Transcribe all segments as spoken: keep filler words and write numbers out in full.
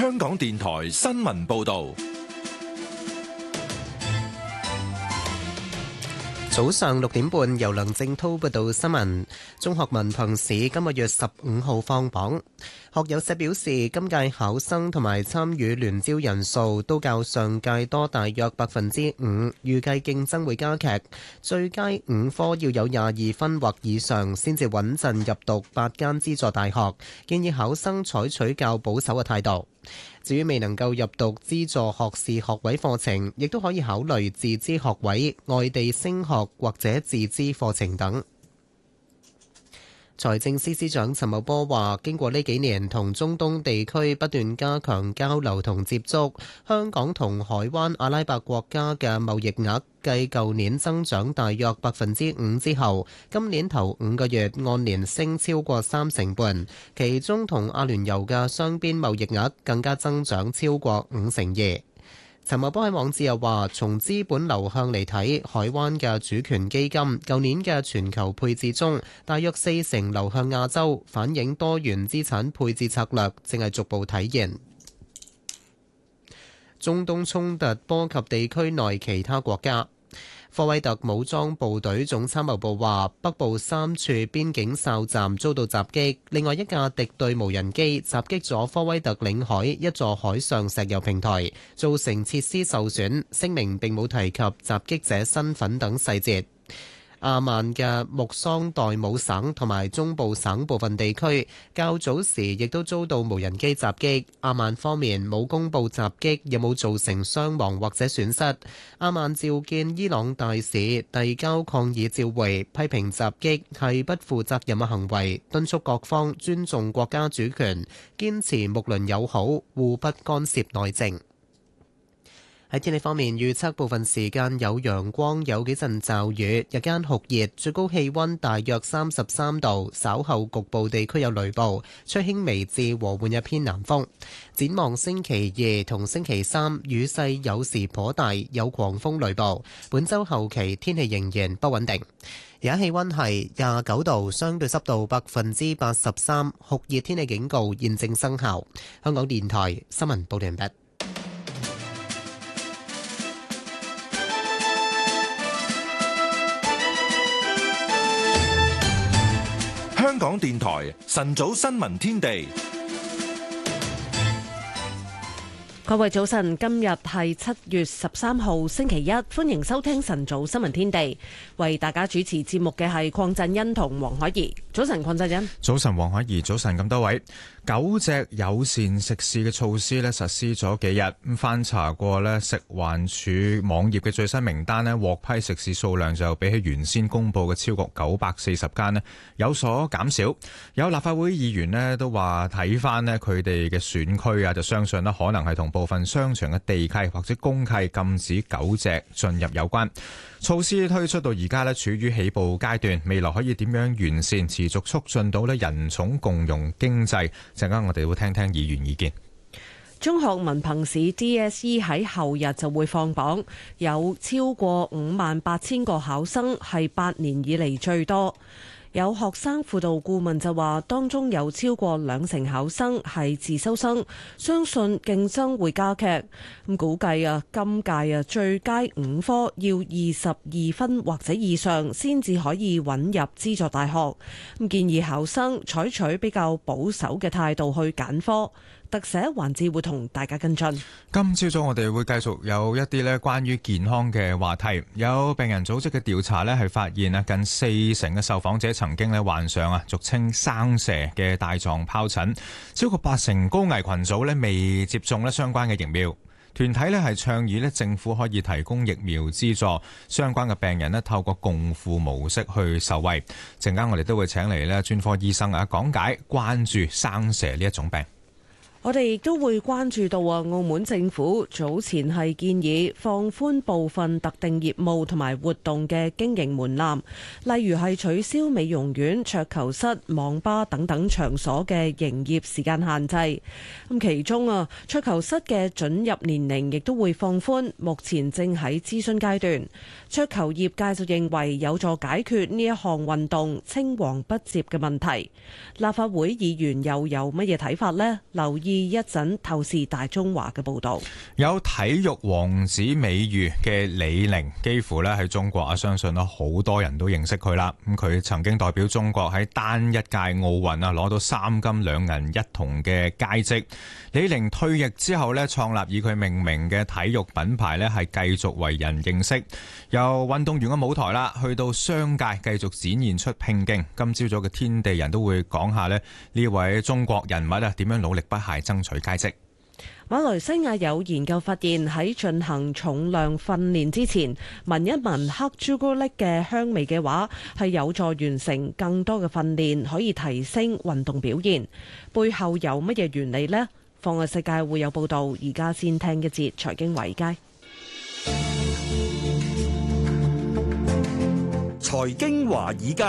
香港電台新聞報道。 早上六點半，由梁正滔報道新聞。中學文憑試今個月十五號放榜，學友社表示，今屆考生同埋參與聯招人數都較上屆多大約百分之五，預計競爭會加劇。最佳五科要有廿二分或以上先至穩陣入讀八間資助大學，建議考生採取較保守嘅態度。至於未能夠入讀資助學士學位課程，亦都可以考慮自資學位、外地升學或者自資課程等。財政司司長陳茂波話，經過呢幾年同中東地區不斷加強交流同接觸，香港同海灣阿拉伯國家嘅貿易額繼舊年增長大約百分之五之後，今年頭五個月按年升超過三成半，其中同阿聯酋嘅雙邊貿易額更加增長超過五成二。陳茂波喺網誌又話，從資本流向嚟睇，海灣嘅主權基金舊年嘅全球配置中，大約四成流向亞洲，反映多元資產配置策略正係逐步體現。中東衝突波及地區內其他國家。科威特武裝部隊總參謀部話，北部三處邊境哨站遭到襲擊，另外一架敵對無人機襲擊咗科威特領海一座海上石油平台，造成設施受損。聲明並冇提及襲擊者身份等細節。阿曼嘅穆桑代姆省同埋中部省部分地區較早時亦都遭到無人機襲擊。阿曼方面冇公布襲擊有冇造成傷亡或者損失。阿曼召見伊朗大使，遞交抗議照會，批評襲擊係不負責任嘅行為，敦促各方尊重國家主權，堅持睦鄰友好，互不干涉內政。喺天氣方面，預測部分時間有陽光，有幾陣驟雨，日間酷熱，最高氣溫大約三十三度，稍後局部地區有雷暴，吹輕微至和緩一偏南風。展望星期二同星期三，雨勢有時頗大，有狂風雷暴。本週後期天氣仍然不穩定。而家氣溫係廿九度，相對濕度百分之八十三，酷熱天氣警告現正生效。香港電台新聞報道完畢。 香港電台晨早新聞天地， 各位早晨，今日係七月十三號星期一，歡迎收聽晨早新聞天地。為大家主持節目嘅係鄺振欣同黃海怡。早晨，鄺振欣。 早晨，黃海怡。早晨，咁多位。九隻友善食肆嘅措施咧實施咗幾日，咁翻查過咧食環署網頁嘅最新名單咧，獲批食肆數量就比起原先公布嘅超過九百四十間咧有所減少。有立法會議員咧都話睇翻咧佢哋嘅選區啊，就相信咧可能係同部分商場嘅地契或者公契禁止狗隻進入有關。措施推出到而家咧處於起步階段，未來可以點樣完善持續促進到咧人寵共融經濟？陣間我哋會聽聽議員意見。 中學文憑試 D S E 喺後日就會放榜，有超過五萬八千個考生，係八年以嚟最多。有學生輔導顧問就話，當中有超過兩成考生係自修生，相信競爭會加劇。咁估計啊，今屆啊最佳五科要二十二分或者以上先至可以穩入資助大學。咁建議考生採取比較保守嘅態度去揀科。特寫環節會同大家跟進。 今朝早我哋會繼續有一啲咧關於健康嘅話題。有病人組織嘅調查咧係發現啊，近四成嘅受訪者曾經咧患上啊俗稱生蛇嘅帶狀疱疹，超過八成高危群組咧未接種咧相關嘅疫苗。團體咧係倡議咧政府可以提供疫苗資助，相關嘅病人咧透過共付模式去受惠。陣間我哋都會請嚟咧專科醫生啊講解關注生蛇呢一種病。 我哋亦都會關注到啊，澳門政府早前係建議放寬部分特定業務同埋活動嘅經營門檻，例如係取消美容院、桌球室、網吧等等場所嘅營業時間限制。咁其中啊，桌球室嘅准入年齡亦都會放寬，目前正喺諮詢階段。桌球業界就認為有助解決呢一項運動青黃不接嘅問題。立法會議員又有乜嘢睇法呢？留意意一陣透視大中華嘅報導。 有體育王子美譽嘅李寧，幾乎咧喺中國啊，相信咧好多人都認識佢啦。咁佢曾經代表中國喺單一屆奧運啊攞到三金兩銀一銅嘅佳績。李寧退役之後咧，創立以佢命名嘅體育品牌咧，係繼續為人認識。由運動員嘅舞台啦，去到商界繼續展現出拼勁。今朝早嘅天地人都會講下咧呢位中國人物啊點樣努力不懈爭取佳績。 馬來西亞有研究發現，喺進行重量訓練之前，聞一聞黑朱古力嘅香味嘅話，係有助完成更多嘅訓練，可以提升運動表現。背後有乜嘢原理呢？放眼世界會有報道，而家先聽一節財經華爾街。 財經華爾街，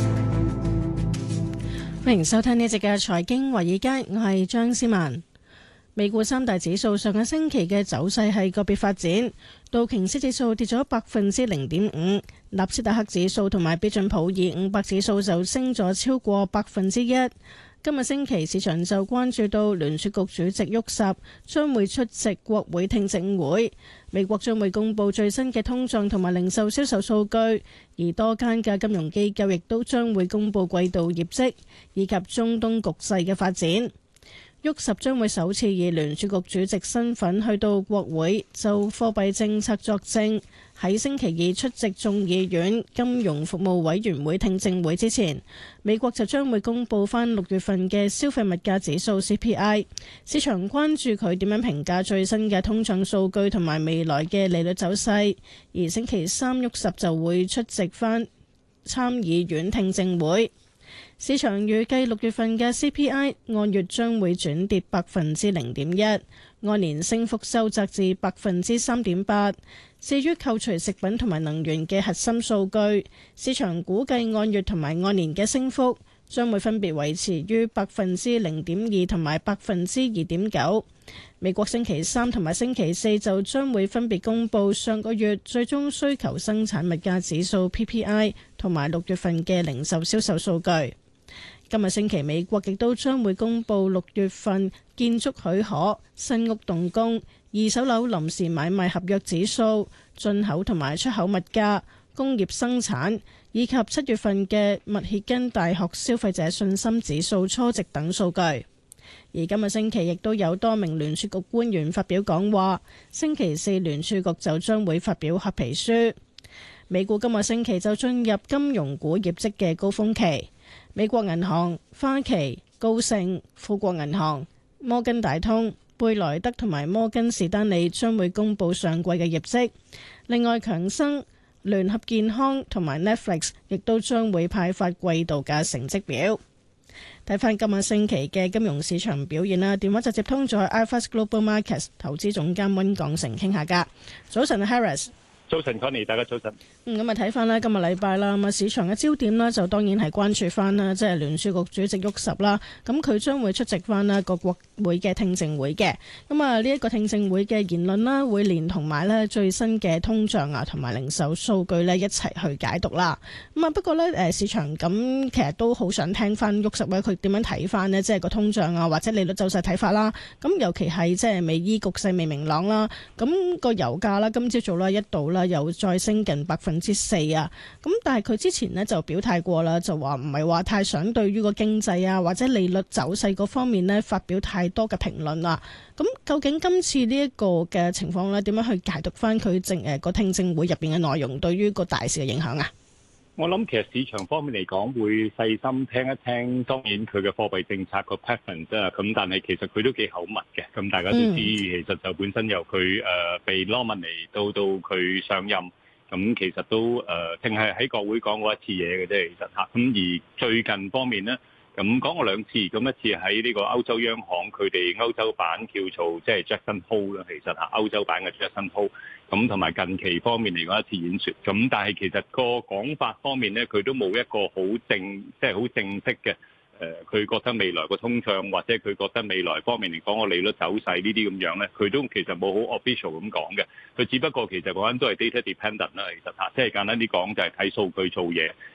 歡迎收聽呢一節嘅財經華爾街，我係張思文。美股三大指數上個星期嘅走勢係個別發展，道瓊斯指數跌咗百分之零點五，納斯達克指數同埋標準普爾五百指數就升咗超過百分之一。今日星期市場就關注到聯儲局主席沃什將會出席國會聽證會，美國將會公布最新嘅通脹同埋零售銷售數據，而多間嘅金融機構亦都將會公布季度業績以及中東局勢嘅發展。沃什將會首次以聯儲局主席身份去到國會就貨幣政策作證，喺星期二出席眾議院金融服務委員會聽證會之前，美國就將會公布翻六月份嘅消費物價指數 C P I， 市場關注佢點樣評價最新嘅通脹數據同埋未來嘅利率走勢，而星期三沃什就會出席翻參議院聽證會。市場預計六月份嘅 C P I 按月將會轉跌百分之零點一，按年升幅收窄至百分之三點八。至於扣除食品同埋能源嘅核心數據，市場估計按月同埋按年嘅升幅將會分別維持於百分之零點二同埋百分之二點九。美國星期三同埋星期四就將會分別公布上個月最終需求生產物價指數 P P I 同埋六月份嘅零售銷售數據。今日星期美國亦都將會公布六月份建築許可、新屋動工、二手樓臨時買賣合約指數、進口同埋出口物價、工業生產以及七月份嘅密歇根大學消費者信心指數初值等數據。而今日星期亦都有多名聯儲局官員發表講話，星期四聯儲局就將會發表褐皮書。美股今日星期就進入金融股業績嘅高峰期。美國銀行、花旗、高盛、富國銀行、摩根大通、貝萊德同埋摩根士丹利將會公布上季嘅業績。另外，強生、聯合健康同埋 Netflix 亦都將會派發季度嘅成績表。睇翻今日星期嘅金融市場表現啦，電話就接通咗 iFAST Global Markets 投資總監溫港成傾下㗎。早晨 Harris。 早晨 Connie， 大家早晨。 嗯，咁啊睇翻啦，今日禮拜啦，咁啊市場嘅焦點啦，就當然係關注翻啦，即係聯儲局主席沃什啦。咁佢將會出席翻啦個國會嘅聽證會嘅。咁啊呢一個聽證會嘅言論啦，會連同埋咧最新嘅通脹啊同埋零售數據咧一齊去解讀啦。咁啊不過咧誒市場咁其實都好想聽翻沃什咧佢點樣睇翻呢？即係個通脹啊或者利率走勢睇法啦。咁尤其係即係美伊局勢未明朗啦。咁個油價啦，今朝早啦一度啦又再升近百分之四啊！咁但係佢之前呢就表態過啦，就話唔係話太想對於個經濟啊或者利率走勢嗰方面呢發表太多嘅評論啦。咁究竟今次呢一個嘅情況呢，點樣去解讀翻佢正誒個聽證會入邊嘅內容對於個大市嘅影響啊？ 我諗其實市場方面嚟講會細心聽一聽，當然佢嘅貨幣政策個 pattern 啫，咁但係其實佢都幾口密嘅，咁大家都知、嗯、其實就本身由佢誒、呃、被 nominate 到到佢上任，咁其實都誒淨係喺國會講過一次嘢嘅啫，其實嚇，咁而最近方面呢，咁講過兩次，咁一次喺呢個歐洲央行佢哋歐洲版叫做即係 Jackson Hole 啦，其實嚇歐洲版嘅 Jackson Hole。咁同埋近期方面嚟講一次演說，咁但係其實個講法方面咧，佢都冇一個好正，即係好正式嘅。誒、呃，佢覺得未來個通脹或者佢覺得未來方面嚟講個利率走勢呢啲咁樣咧，佢都其實冇好 official 咁講嘅。佢只不過其實講緊都係 data dependent 啦，其實嚇，即係簡單啲講就係睇數據做嘢。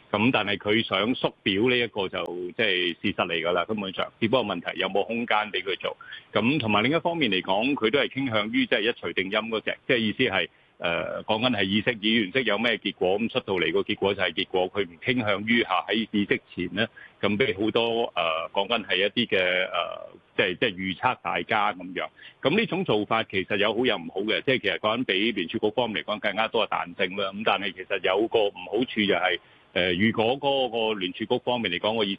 咁但係佢想縮表呢一個就即係事實嚟㗎啦，根本上，只不過問題有冇空間俾佢做。咁同埋另一方面嚟講，佢都係傾向於即係一錘定音嗰隻，即係意思係誒講緊係議息議完息有咩結果，咁出到嚟個結果就係結果，佢唔傾向於嚇喺議息前咧，咁俾好多誒講緊係一啲嘅誒，即係即係預測大家咁樣。咁呢種做法其實有好有唔好嘅，即係其實講緊比聯儲局方面嚟講更加多嘅彈性啦。咁但係其實有個唔好處就係、是。誒，如果嗰個聯儲局方面嚟講，個議